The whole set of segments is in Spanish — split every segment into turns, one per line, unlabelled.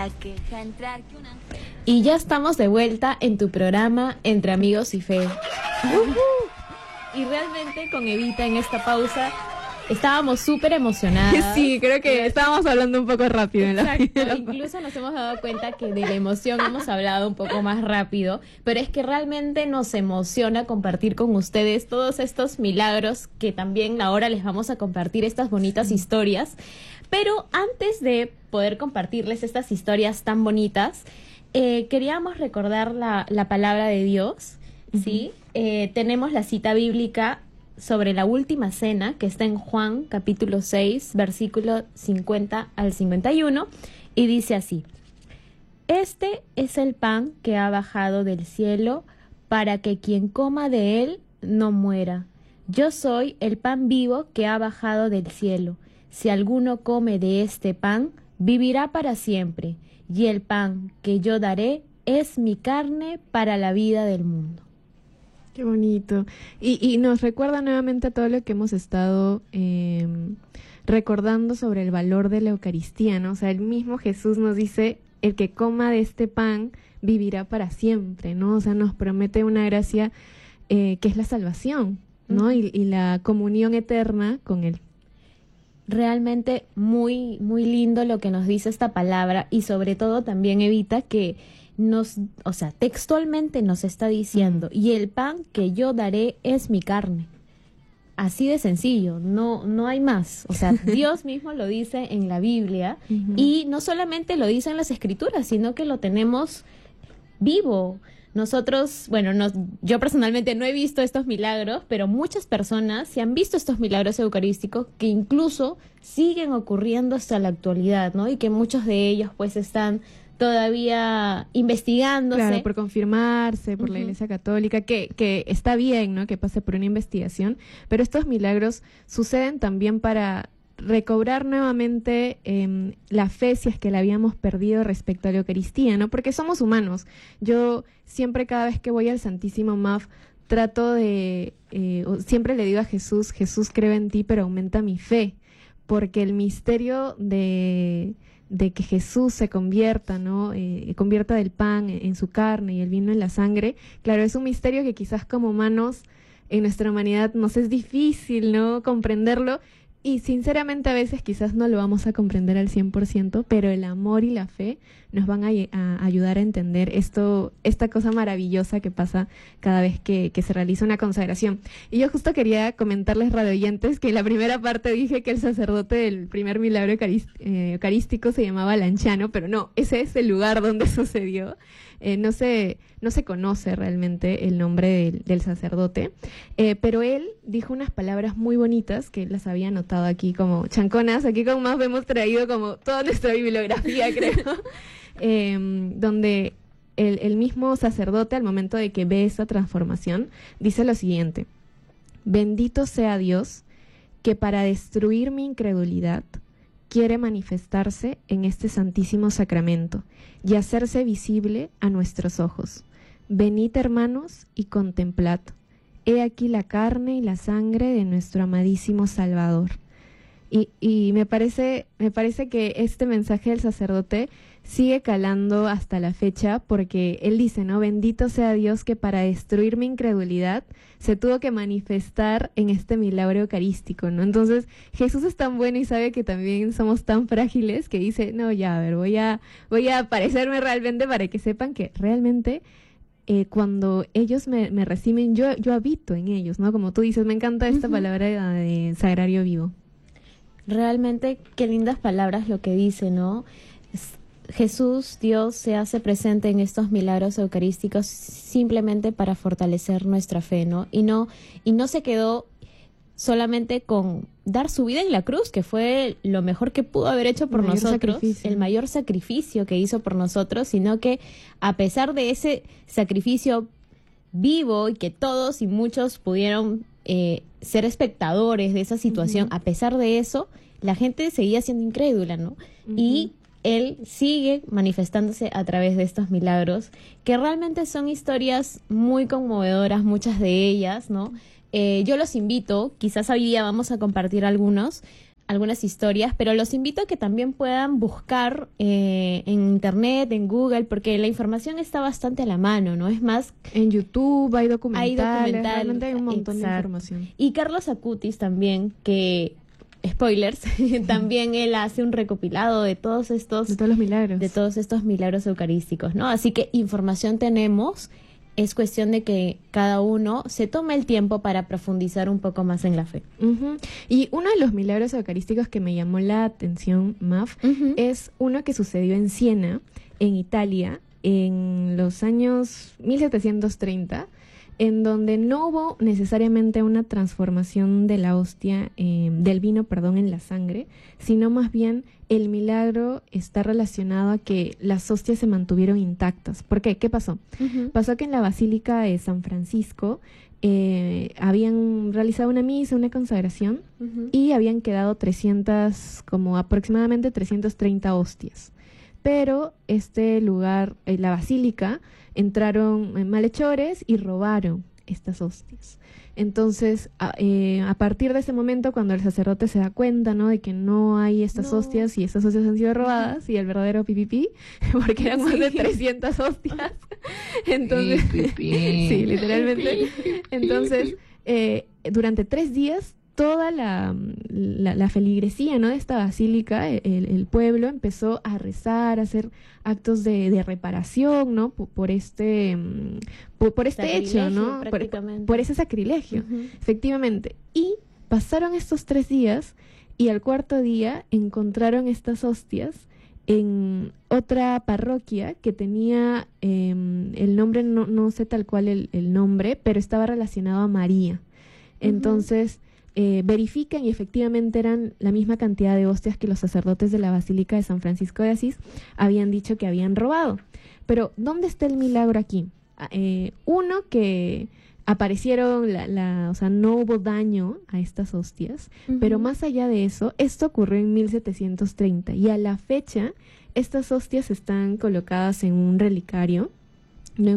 la queja entrar que un ángel...
Y ya estamos de vuelta en tu programa Entre Amigos y Fe. Y realmente con Evita en esta pausa estábamos súper emocionadas.
Sí, creo que estábamos hablando un poco rápido.
Exacto, incluso nos hemos dado cuenta que de la emoción hemos hablado un poco más rápido, pero es que realmente nos emociona compartir con ustedes todos estos milagros que también ahora les vamos a compartir estas bonitas historias. Pero antes de poder compartirles estas historias tan bonitas, queríamos recordar la palabra de Dios, ¿sí? Tenemos la cita bíblica sobre la última cena, que está en Juan capítulo 6, versículo 50 al 51, y dice así: Este es el pan que ha bajado del cielo, para que quien coma de él no muera. Yo soy el pan vivo que ha bajado del cielo. Si alguno come de este pan, vivirá para siempre, y el pan que yo daré es mi carne para la vida del mundo.
Qué bonito. Y nos recuerda nuevamente a todo lo que hemos estado recordando sobre el valor de la Eucaristía, ¿no? O sea, el mismo Jesús nos dice, el que coma de este pan vivirá para siempre, ¿no? O sea, nos promete una gracia que es la salvación, ¿no? Y la comunión eterna con Él.
Realmente muy, muy lindo lo que nos dice esta palabra, y sobre todo también Evita que textualmente nos está diciendo, y el pan que yo daré es mi carne. Así de sencillo, no hay más. O sea, Dios mismo lo dice en la Biblia, y no solamente lo dice en las Escrituras, sino que lo tenemos vivo. Nosotros, yo personalmente no he visto estos milagros, pero muchas personas se han visto estos milagros eucarísticos que incluso siguen ocurriendo hasta la actualidad, ¿no? Y que muchos de ellos pues están todavía investigándose.
Claro, por confirmarse, por la Iglesia Católica, que está bien, ¿no? Que pase por una investigación, pero estos milagros suceden también para recobrar nuevamente la fe, si es que la habíamos perdido respecto a la Eucaristía, ¿no? Porque somos humanos. Yo siempre, cada vez que voy al Santísimo MAF, trato siempre le digo a Jesús, creo en ti, pero aumenta mi fe, porque el misterio de que Jesús se convierta, ¿no? Convierta del pan en su carne y el vino en la sangre, claro, es un misterio que quizás como humanos, en nuestra humanidad, nos es difícil, ¿no? Comprenderlo. Y sinceramente a veces quizás no lo vamos a comprender al 100%, pero el amor y la fe nos van a ayudar a entender esta cosa maravillosa que pasa cada vez que se realiza una consagración. Y yo justo quería comentarles, radioyentes, que en la primera parte dije que el sacerdote del primer milagro eucarístico se llamaba Lanciano, pero no, ese es el lugar donde sucedió. No se conoce realmente el nombre del sacerdote, pero él dijo unas palabras muy bonitas que las había anotado aquí como chanconas. Aquí con más hemos traído como toda nuestra bibliografía, creo, donde el mismo sacerdote, al momento de que ve esa transformación, dice lo siguiente: bendito sea Dios, que para destruir mi incredulidad quiere manifestarse en este santísimo sacramento y hacerse visible a nuestros ojos. Venid, hermanos, y contemplad. He aquí la carne y la sangre de nuestro amadísimo Salvador. Y me parece que este mensaje del sacerdote sigue calando hasta la fecha, porque él dice, ¿no? Bendito sea Dios, que para destruir mi incredulidad se tuvo que manifestar en este milagro eucarístico, ¿no? Entonces Jesús es tan bueno y sabe que también somos tan frágiles, que dice, no, ya, a ver, voy a parecerme realmente, para que sepan que realmente cuando ellos me reciben, yo habito en ellos, ¿no? Como tú dices, me encanta esta palabra de sagrario vivo.
Realmente, qué lindas palabras lo que dice, ¿no? Jesús, Dios, se hace presente en estos milagros eucarísticos simplemente para fortalecer nuestra fe, ¿no? Y no se quedó solamente con dar su vida en la cruz, que fue lo mejor que pudo haber hecho por nosotros, el mayor sacrificio que hizo por nosotros, sino que a pesar de ese sacrificio vivo, y que todos y muchos pudieron ser espectadores de esa situación, a pesar de eso, la gente seguía siendo incrédula, ¿no? Y él sigue manifestándose a través de estos milagros, que realmente son historias muy conmovedoras, muchas de ellas, ¿no? Yo los invito, quizás hoy día vamos a compartir algunos, algunas historias, pero los invito a que también puedan buscar en internet, en Google, porque la información está bastante a la mano, ¿no? Es más,
En YouTube hay documentales,
documental,
realmente hay un montón de
exacto.
información.
Y Carlos Acutis también, que, spoilers, también él hace un recopilado de todos estos
De todos los milagros.
milagros eucarísticos, ¿no? Así que información tenemos, es cuestión de que cada uno se tome el tiempo para profundizar un poco más en la fe.
Ujú. Y uno de los milagros eucarísticos que me llamó la atención, Maf, es uno que sucedió en Siena, en Italia, en los años 1730, en donde no hubo necesariamente una transformación de la hostia, del vino, perdón, en la sangre, sino más bien el milagro está relacionado a que las hostias se mantuvieron intactas. ¿Por qué? ¿Qué pasó? Pasó que en la Basílica de San Francisco habían realizado una misa, una consagración, y habían quedado como aproximadamente 330 hostias. Pero este lugar, la basílica, entraron malhechores y robaron estas hostias. Entonces, a partir de ese momento, cuando el sacerdote se da cuenta, ¿no?, de que no hay estas hostias y estas hostias han sido robadas, y el verdadero pipipí, porque eran más de 300 hostias. Entonces, sí, literalmente. Entonces, durante 3 días, toda la feligresía, ¿no?, de esta basílica, el pueblo empezó a rezar, a hacer actos de reparación, ¿no?, por este hecho, ¿no?, por ese sacrilegio, efectivamente. Y pasaron estos 3 días, y al cuarto día encontraron estas hostias en otra parroquia que tenía el nombre, no sé tal cual el nombre, pero estaba relacionado a María. Entonces, verifican y efectivamente eran la misma cantidad de hostias que los sacerdotes de la Basílica de San Francisco de Asís habían dicho que habían robado. Pero, ¿dónde está el milagro aquí? Uno, que aparecieron, o sea, no hubo daño a estas hostias, pero más allá de eso, esto ocurrió en 1730, y a la fecha, estas hostias están colocadas en un relicario, en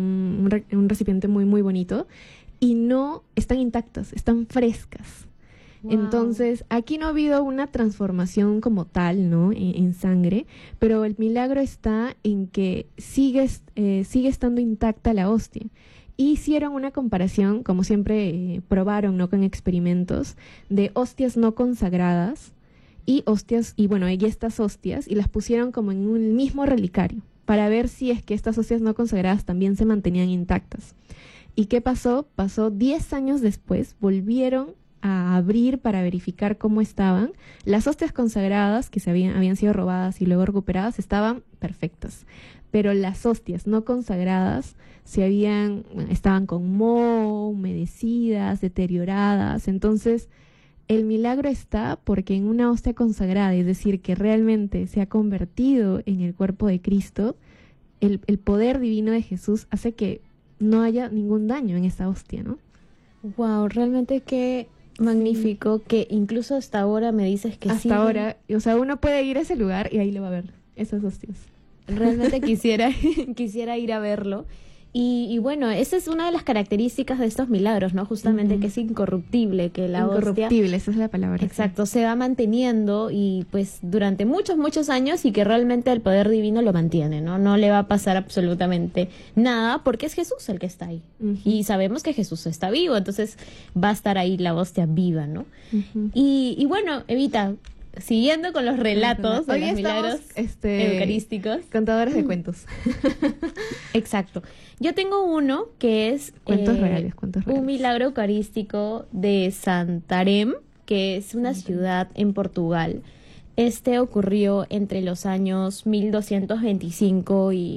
un recipiente muy, muy bonito, y no están intactas, están frescas. Wow. Entonces, aquí no ha habido una transformación como tal, ¿no?, en sangre, pero el milagro está en que sigue estando intacta la hostia. Y hicieron una comparación, como siempre probaron, ¿no?, con experimentos, de hostias no consagradas y hostias, y estas hostias, y las pusieron como en un mismo relicario, para ver si es que estas hostias no consagradas también se mantenían intactas. ¿Y qué pasó? Pasó 10 años después, volvieron a abrir para verificar cómo estaban. Las hostias consagradas, que habían sido robadas y luego recuperadas, estaban perfectas. Pero las hostias no consagradas estaban con moho, humedecidas, deterioradas. Entonces, el milagro está porque en una hostia consagrada, es decir, que realmente se ha convertido en el cuerpo de Cristo, el poder divino de Jesús hace que no haya ningún daño en esa hostia, ¿no?
Wow, realmente qué magnífico, que incluso hasta ahora me dices que
hasta ahora, o sea, uno puede ir a ese lugar y ahí lo va a ver, esas hostias.
Realmente quisiera ir a verlo. Y bueno, esa es una de las características de estos milagros, ¿no? Justamente que es incorruptible, que la hostia...
Incorruptible, esa es la palabra.
Exacto, se va manteniendo y pues durante muchos, muchos años, y que realmente el poder divino lo mantiene, ¿no? No le va a pasar absolutamente nada porque es Jesús el que está ahí. Y sabemos que Jesús está vivo, entonces va a estar ahí la hostia viva, ¿no? Y bueno, Evita, siguiendo con los relatos de los milagros eucarísticos.
Contadores de cuentos.
Exacto. Yo tengo uno que es
cuentos reales.
Un milagro eucarístico de Santarém, que es una ciudad en Portugal. Este ocurrió entre los años 1225 y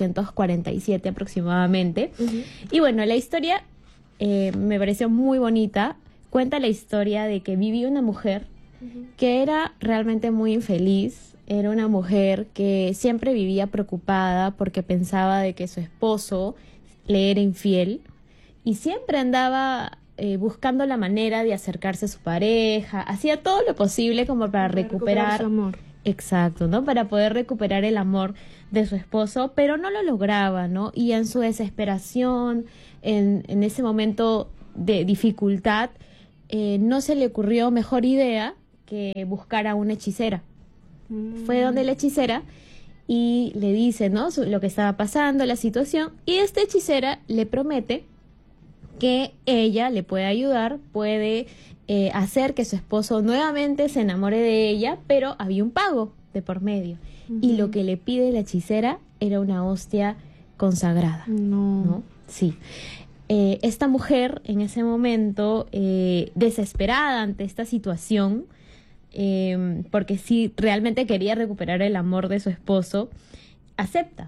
1247 aproximadamente. Y bueno, la historia me pareció muy bonita. Cuenta la historia de que vivía una mujer que era realmente muy infeliz. Era una mujer que siempre vivía preocupada porque pensaba de que su esposo le era infiel y siempre andaba buscando la manera de acercarse a su pareja. Hacía todo lo posible como para recuperar
su amor.
Exacto, ¿no? Para poder recuperar el amor de su esposo, pero no lo lograba, ¿no? Y en su desesperación, en ese momento de dificultad, no se le ocurrió mejor idea que buscara a una hechicera. Fue donde la hechicera y le dice, ¿no?, lo que estaba pasando, la situación, y esta hechicera le promete que ella le puede ayudar, puede hacer que su esposo nuevamente se enamore de ella, pero había un pago de por medio. Y lo que le pide la hechicera era una hostia consagrada. ¿No? Sí. Esta mujer en ese momento, desesperada ante esta situación, porque sí realmente quería recuperar el amor de su esposo, acepta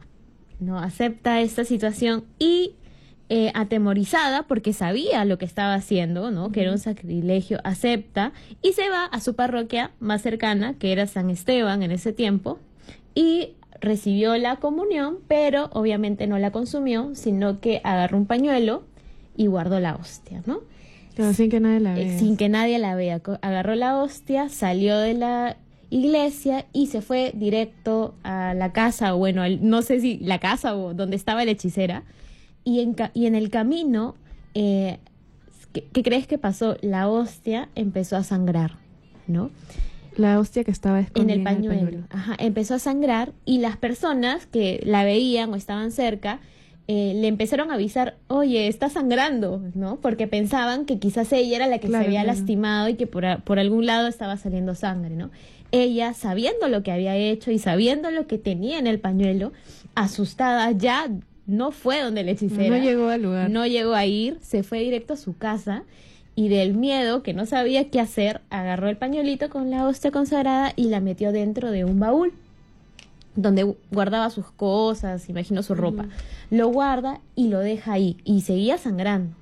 esta situación y atemorizada porque sabía lo que estaba haciendo, ¿no?, que era un sacrilegio, acepta y se va a su parroquia más cercana, que era San Esteban en ese tiempo, y recibió la comunión, pero obviamente no la consumió, sino que agarró un pañuelo y guardó la hostia, ¿no?
Claro, sin que nadie la vea.
Sin que nadie la vea. Agarró la hostia, salió de la iglesia y se fue directo a la casa, o bueno, no sé si la casa o donde estaba la hechicera. Y en el camino, ¿qué crees que pasó? La hostia empezó a sangrar, ¿no?
La hostia que estaba escondida
en el pañuelo. Ajá, empezó a sangrar y las personas que la veían o estaban cerca le empezaron a avisar, oye, está sangrando, ¿no? Porque pensaban que quizás ella era la que se había lastimado y que por algún lado estaba saliendo sangre, ¿no? Ella, sabiendo lo que había hecho y sabiendo lo que tenía en el pañuelo, asustada, ya no fue donde la hechicera.
No llegó al lugar.
No llegó a ir, se fue directo a su casa y del miedo, que no sabía qué hacer, agarró el pañuelito con la hostia consagrada y la metió dentro de un baúl donde guardaba sus cosas, imagino su ropa. Lo guarda y lo deja ahí y seguía sangrando.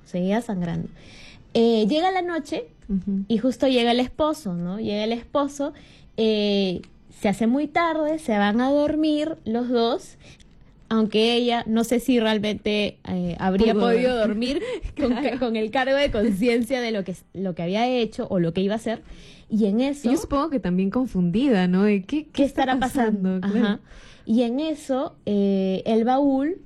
Llega la noche y justo llega el esposo, ¿no? Llega el esposo, se hace muy tarde, se van a dormir los dos, aunque ella no sé si realmente habría podido dormir con el cargo de conciencia de lo que había hecho o lo que iba a hacer. Y en eso...
Yo supongo que también confundida, ¿no? De ¿Qué
estará pasando?
Claro.
Ajá. Y en eso el baúl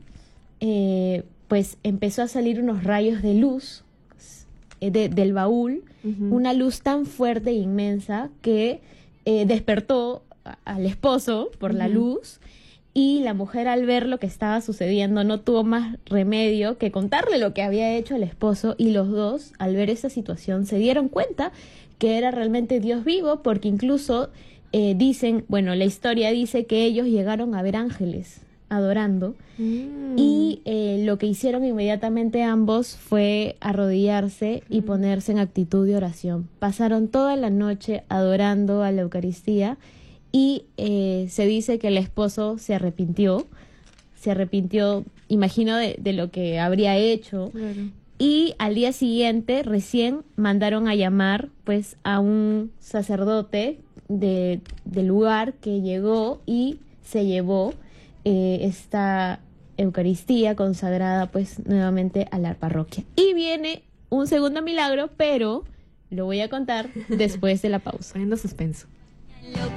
pues empezó a salir unos rayos de luz del baúl, una luz tan fuerte e inmensa que despertó al esposo por la luz. Y la mujer, al ver lo que estaba sucediendo, no tuvo más remedio que contarle lo que había hecho el esposo, y los dos, al ver esa situación, se dieron cuenta que era realmente Dios vivo, porque incluso dicen, bueno, la historia dice que ellos llegaron a ver ángeles adorando, y lo que hicieron inmediatamente ambos fue arrodillarse y ponerse en actitud de oración. Pasaron toda la noche adorando a la Eucaristía. Y se dice que el esposo se arrepintió, imagino, de lo que habría hecho. Claro. Y al día siguiente recién mandaron a llamar pues a un sacerdote del lugar, que llegó y se llevó esta Eucaristía consagrada pues nuevamente a la parroquia. Y viene un segundo milagro, pero lo voy a contar después de la pausa.
Poniendo suspenso.